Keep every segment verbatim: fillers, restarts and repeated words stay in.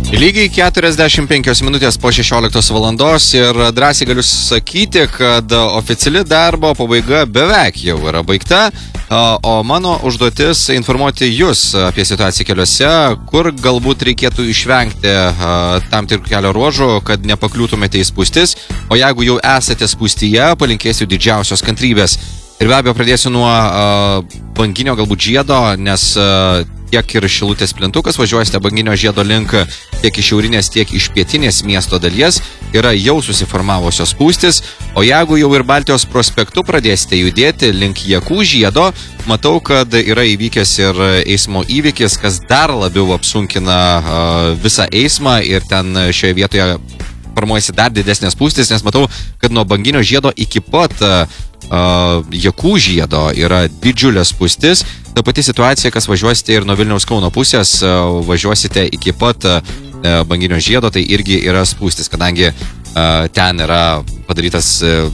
Lygiai keturiasdešimt penkios minutės po šešioliktos valandos ir drąsiai galiu sakyti, kad oficiali darbo pabaiga beveik jau yra baigta, o mano užduotis informuoti jūs apie situaciją keliuose, kur galbūt reikėtų išvengti tam tikrų kelio ruožų, kad nepakliūtumėte į spūstis, o jeigu jau esate spūstyje, palinkėsiu didžiausios kantrybės. Ir be abejo pradėsiu nuo banginio galbūt žiedo, nes tiek ir Šilutės plentukas važiuosite banginio žiedo link, tiek iš šiaurinės, tiek iš pietinės miesto dalies yra jau susiformavusios spūstis, o jeigu jau ir Baltijos prospektu pradėsite judėti link Jakų žiedo, matau, kad yra įvykęs ir eismo įvykis, kas dar labiau apsunkina visą eismą ir ten šioje vietoje formuojasi dar didesnės spūstis, nes matau, kad nuo banginio žiedo iki pat Uh, Jakų žiedo yra didžiulė spūstis. Ta pati situacija, kas važiuosite ir nuo Vilniaus Kauno pusės, uh, važiuosite iki pat uh, banginio žiedo, tai irgi yra spūstis, kadangi uh, ten yra padarytas uh,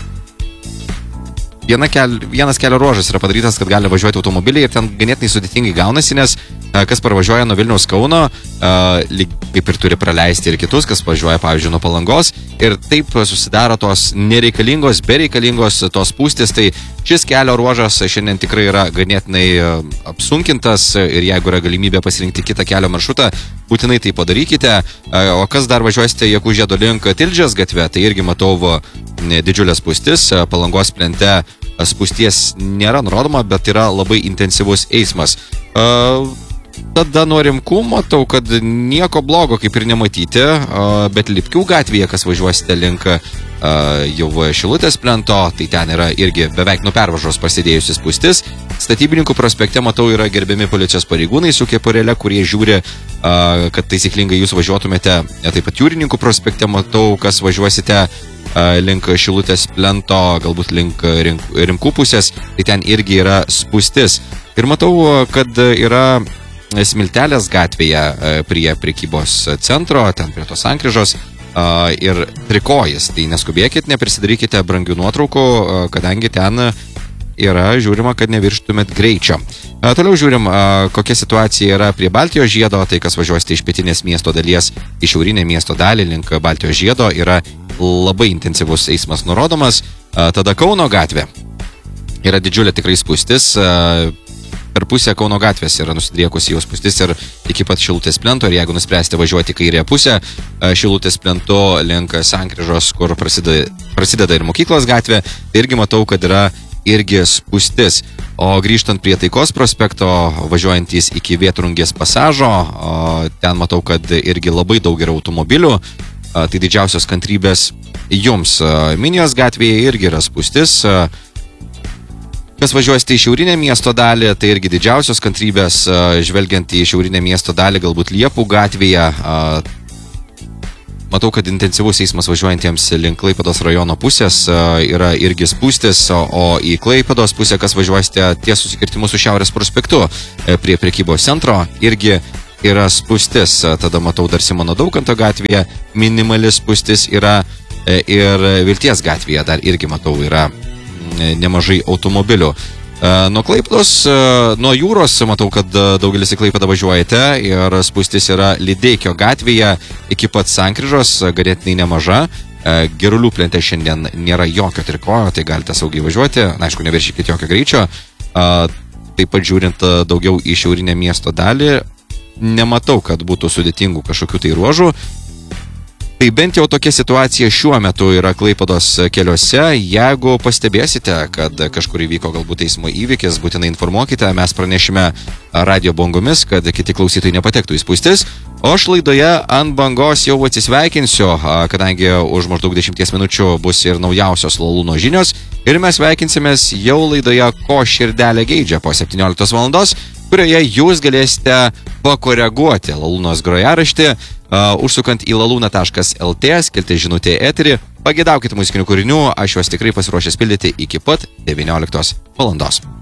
viena kel, vienas kelio ruožas yra padarytas, kad gali važiuoti automobiliai ir ten ganėtinai sudėtingai gaunasi, nes uh, kas parvažiuoja nuo Vilniaus Kauno, uh, kaip ir turi praleisti ir kitus, kas važiuoja, pavyzdžiui, nuo Palangos. Ir taip susidaro tos nereikalingos, bereikalingos tos spūstis, tai šis kelio ruožas šiandien tikrai yra ganėtinai apsunkintas ir jeigu yra galimybė pasirinkti kitą kelio maršrutą, būtinai tai padarykite. O kas dar važiuosite Jakų žiedo link Tilžės gatve, tai irgi matau didžiulės spūstis, Palangos plente spūsties nėra nurodoma, bet yra labai intensyvus eismas. Tada nuo Rimkų matau, kad nieko blogo kaip ir nematyti, bet Lipkių gatvėje, kas važiuosite link jau Šilutės plento, tai ten yra irgi beveik nuo pervažos prasidėjusi spūstis. Statybininkų prospekte matau yra gerbiami policijos pareigūnai su kepurėle, kurie žiūri, kad taisyklingai jūs važiuotumėte. Taip pat Jūrininkų prospekte matau, kas važiuosite link Šilutės plento, galbūt link Rimkų pusės, tai ten irgi yra spūstis. Ir matau, kad yra Smiltelės gatvėje prie prekybos centro, ten prie tos sankryžos ir Trikojis. Tai neskubėkit, neprisidarykite brangių nuotraukų, kadangi ten yra žiūrima, kad nevirštumėt greičio. Toliau žiūrim, kokia situacija yra prie Baltijos žiedo, tai kas važiuosite iš pietinės miesto dalies į šiaurinę miesto dalį link Baltijos žiedo, yra labai intensyvus eismas nurodomas. Tada Kauno gatvė yra didžiulė tikrai spūstis. Per pusę Kauno gatvės yra nusidriekusi jau spūstis ir iki pat Šilutės plento. Ir jeigu nuspręsite važiuoti kairėje pusę, Šilutės plento link sankryžos, kur prasideda, prasideda ir mokyklos gatvė, tai irgi matau, kad yra irgi spūstis. O grįžtant prie Taikos prospekto, važiuojantys iki Vėtrungės pasažo, ten matau, kad irgi labai daug yra automobilių. Tai didžiausios kantrybės jums. Minijos gatvėje irgi yra spūstis. Kas važiuosite į šiaurinę miesto dalį, tai irgi didžiausios kantrybės, žvelgiant į šiaurinę miesto dalį, galbūt Liepų gatvėje. Matau, kad intensyvus eismas važiuojantiems link Klaipėdos rajono pusės yra irgi spūstis, o į Klaipėdos pusę, kas važiuosite ties susikirtimu su Šiaurės prospektu prie prekybos centro, irgi yra spūstis. Tada matau dar Simono Daukanto gatvėje, minimali spūstis yra ir Vilties gatvėje dar irgi matau yra nemažai automobilių. Nuo Klaipėdos, nuo jūros matau, kad daugelis į Klaipėdą važiuojate ir spūstis yra Lideikio gatvėje iki pat sankryžos, ganėtinai nemaža. Girulių plente šiandien nėra jokio trikojo, tai galite saugiai važiuoti, na, aišku, neviršykite jokio greičio. Taip pat žiūrint daugiau į šiaurinę miesto dalį, nematau, kad būtų sudėtingų kažkokių tai ruožų. Tai bent jau tokia situacija šiuo metu yra Klaipėdos keliuose. Jeigu pastebėsite, kad kažkur įvyko galbūt eismo įvykis, būtinai informuokite, mes pranešime radio bangomis, kad kiti klausytojai nepatektų į spūstis. O aš laidoje ant bangos jau atsisveikinsiu, kadangi už maždaug dešimties minučių bus ir naujausios Lalūno žinios. Ir mes sveikinsimės jau laidoje Ko širdelė geidžia po septynioliktos valandos, kurioje jūs galėsite pakoreguoti Lalūnos grojaraštį, uh, užsukant į lalūna taškas lt, skelti žinutę eterį, pageidaukite muzikinių kūrinių, aš juos tikrai pasiruošęs pildyti iki pat devynioliktos valandos.